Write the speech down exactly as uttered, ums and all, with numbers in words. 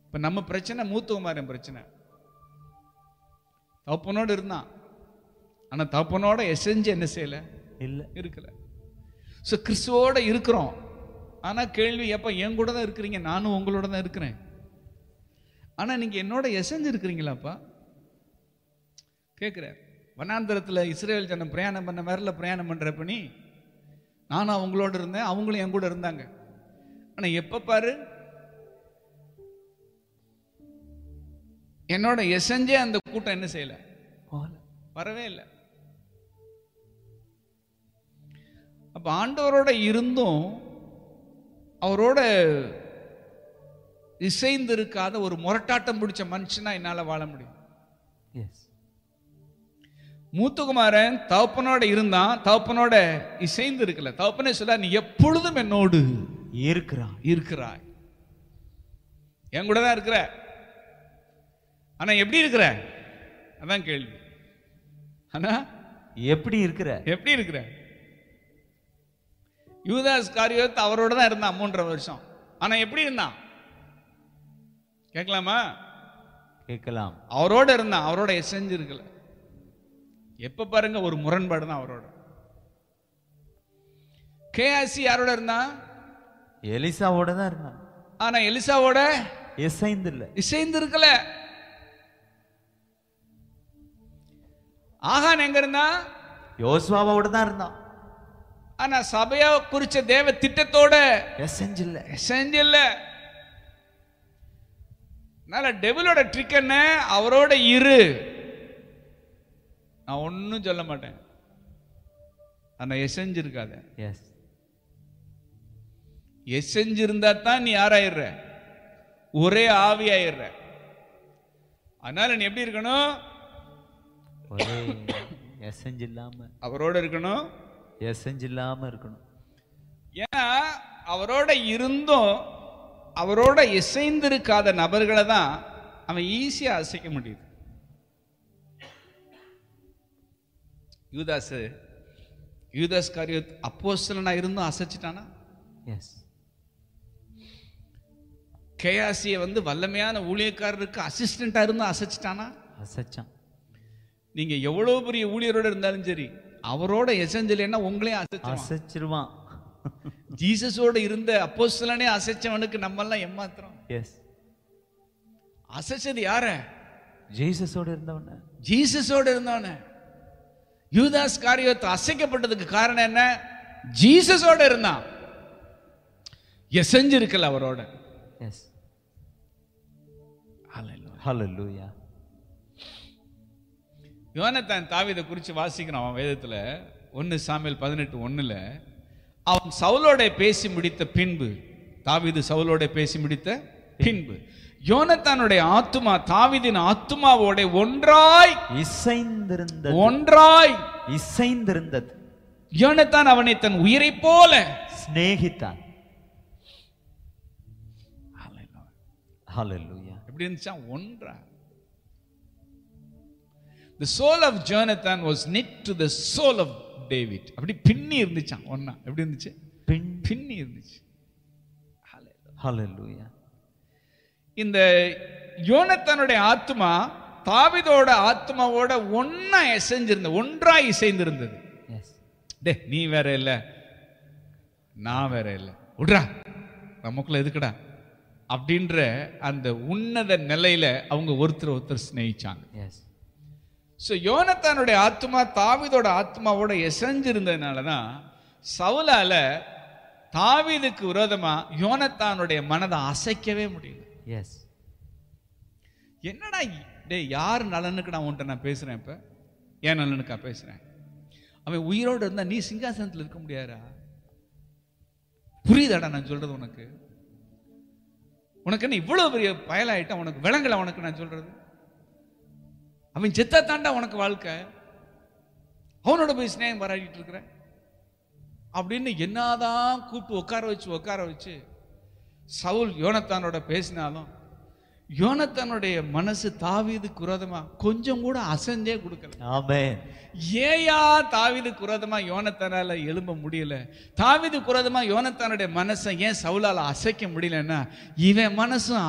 இப்ப நம்ம பிரச்சனை மூத்தகுமாரன் பிரச்சனை. தகப்பனோடு இருந்தான், ஆனா தகப்பனோட எசெஞ்சு என்ன செய்யல, இல்ல இருக்கல. ஸோ கிறிஸ்துவோட இருக்கிறோம், ஆனா கேள்வி, எப்ப என் கூட தான் இருக்கிறீங்க, நானும் உங்களோட தான் இருக்கிறேன், ஆனா நீங்க என்னோட எசெஞ்சு இருக்கிறீங்களாப்பா கேட்கிறார். வனாந்தரத்துல இஸ்ரேல் ஜனம் பிரயாணம் பண்ண மாதிரில பிரயாணம் பண்றப்ப நீ நானும் அவங்களோட இருந்தேன், அவங்களும் என் கூட இருந்தாங்க. ஆனா எப்ப பாரு என்னோட எசெஞ்சே அந்த கூட்டம் என்ன செய்யல, வரவே இல்லை. அப்ப ஆண்டவரோட இருந்தும் அவரோட இசைந்து இருக்காத ஒரு முரட்டாட்டம் பிடிச்ச மனுஷனா என்னால வாழ முடியும். மூத்தகுமாரன் தகப்பனோட இருந்தான், தகப்பனோட இசைந்து இருக்கல. தகப்பனே சொல்ல, நீ எப்பொழுதும் என்னோடு இருக்கிறாய் இருக்கிறாய் என் கூட தான் இருக்கிற, ஆனா எப்படி இருக்கிற, அதான் கேள்வி. ஆனா எப்படி இருக்கிற, எப்படி இருக்கிற? யூதாஸ் காரியோத் அவரோட தான் இருந்தான் மூன்றரை வருஷம், ஆனா எப்படி இருந்தான் கேட்கலாமா? கேட்கலாம். அவரோட இருந்தான், அவரோட எசெஞ்சு இருக்கல. எப்ப பாருங்க ஒரு முரண்பாடு தான் அவரோட. கேஆசி யாரோட இருந்தான்? எலிசாவோட தான் இருந்தான், ஆனா எலிசாவோட இசைந்து இல்ல, இசைந்து இருக்கல. ஆகான் எங்க இருந்தா? யோசுவாவோட தான் இருந்தான், ஆனா சபையா குறிச்ச தேவ திட்டத்தோட எசெஞ்சு இல்ல, எசெஞ்சு இல்ல. அதனால டெவிலோட ட்ரிக் என்ன? அவரோட இரு, நான் ஒன்னும் சொல்ல மாட்டேன், ஆனா எசெஞ்சு இருக்காத. எஸ், எசெஞ்சு இருந்தா தான் நீ யாராயிடுற, ஒரே ஆவி ஆயிடுற. அதனால நீ எப்படி இருக்கணும்? ஒரே எசெஞ்சு இல்லாம அவரோட இருக்கணும், எசெஞ்சு இல்லாம இருக்கணும். ஏன்னா அவரோட இருந்தும் அவரோட இசைந்திருக்காத நபர்களை தான் அவன் ஈஸியா அசைக்க முடியுது. யூதாஸ் யூதாஸ் காரியோத் அப்போஸ்தலனா இருந்தும் அசைச்சிட்டானா? எஸ். கேயாசிய வந்து வல்லமையான ஊழியக்காரருக்கு அசிஸ்டண்டா இருந்தும் அசைச்சிட்டானா? அசைச்சான். நீங்க எவ்வளவு பெரிய ஊழியரோட இருந்தாலும் சரி, அவரோட எசெஞ்சலைன்னா உங்களையும் அசைச்சிருவான், அசைச்சிருவான். ஜீசஸோட இருந்த அப்போஸ்தலனே அசைச்சவனுக்கு நம்ம எல்லாம் ஏமாத்துறோம். எஸ். அசைச்சது யார? ஜீசஸோட இருந்தவன, ஜீசஸோட இருந்தவன. யூதாஸ் காரியோத் அசைக்கப்பட்டதுக்கு காரணம் என்ன? ஜீசஸோட இருந்தான், எசெஞ்சு இருக்கல அவரோட. எஸ். ஹல்லேலூயா. யோனத்தான் தாவீதை குறித்து வாசிக்கிறோம் அவன் வேதத்துல. ஒன்னு சாமுவேல் பதினெட்டு ஒண்ணுல அவன் சவுலோட பேசி முடித்த பின்பு, தாவீது சவுலோட பேசி முடித்த பின்பு யோனத்தானுடைய ஆத்துமா தாவீதின் ஆத்துமாவோட ஒன்றாய் இசைந்திருந்தது, ஒன்றாய் இசைந்திருந்தது. யோனத்தான் அவனை தன் உயிரை போல சிநேகித்தான். ஹல்லேலூயா. எப்படி இருந்துச்சா? ஒன்றா. The soul of Jonathan was knit to the soul of David. அப்படி பின்னி இருந்துச்சாம் ஒண்ணா. எப்படி இருந்துச்சு? பின்னி இருந்துச்சு. ஹல்லேலூயா. இந்த யோனத்தானுடைய ஆத்மா தாவீதோட ஆத்மாவோட ஒண்ணா இசைஞ்சிருந்தது, ஒன்றா இசைந்திருந்தது. டே நீ வேற இல்ல, நான் வேற இல்ல, விட்றா நமக்குள்ள எதுக்குடா அப்படின்ற அந்த உன்னத நிலையில அவங்க ஒருத்தர் ஒருத்தர் சிநேகிச்சாங்க. ஸோ யோனத்தானுடைய ஆத்மா தாவீதோட ஆத்மாவோட எசைஞ்சிருந்ததுனாலதான் சவுலால தாவீதுக்கு விரோதமா யோனத்தானுடைய மனதை அசைக்கவே முடியல. எஸ். என்னடா டே, யார் நலனுக்கு நான் உன்ட்ட நான் பேசுறேன், இப்ப ஏன் நலனுக்கா பேசுறேன்? அவன் உயிரோடு இருந்தா நீ சிங்காசனத்தில் இருக்க முடியாதா? புரியுதாடா நான் சொல்றது உனக்கு? உனக்கு என்ன இவ்வளவு பெரிய பயலாயிட்ட? உனக்கு விளங்கல உனக்கு நான் சொல்றது? அவன் செத்தா தாண்டா உனக்கு வாழ்க்கை, அவனோட போய் ஸ்நேகம் பாராட்டிட்டு இருக்கிற அப்படின்னு என்னதான் கூப்பிட்டு உட்கார வச்சு உட்கார வச்சு சவுல் யோனத்தானோட பேசினாலும் யோனத்தானுடைய மனசு தாவீதுக்கு விரோதமா கொஞ்சம் கூட அசைஞ்சே கொடுக்கல. ஆமென். ஏயா தாவீதுக்கு விரோதமா யோனத்தானால எழும்ப முடியல? தாவீதுக்கு விரோதமா யோனத்தானுடைய மனசை ஏன் சவுலால அசைக்க முடியலன்னா இவன் மனசும்